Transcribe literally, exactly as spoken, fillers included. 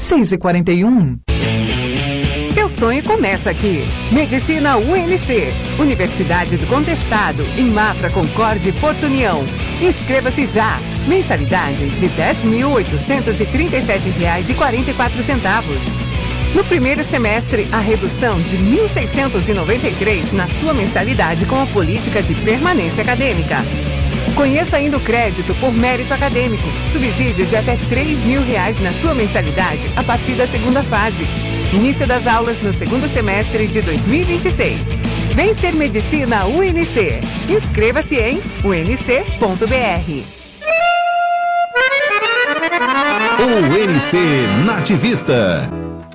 seis e quarenta e um. Seu sonho começa aqui. Medicina U N C, Universidade do Contestado, em Mafra, Concórdia e Porto União. Inscreva-se já. Mensalidade de dez mil oitocentos e trinta e sete reais e quarenta e quatro centavos. No primeiro semestre, a redução de mil seiscentos e noventa e três na sua mensalidade com a política de permanência acadêmica. Conheça ainda o crédito por mérito acadêmico, subsídio de até três mil reais na sua mensalidade a partir da segunda fase. Início das aulas no segundo semestre de dois mil e vinte e seis. Vem ser Medicina U N C. Inscreva-se em u n c ponto b r. U N C Nativista.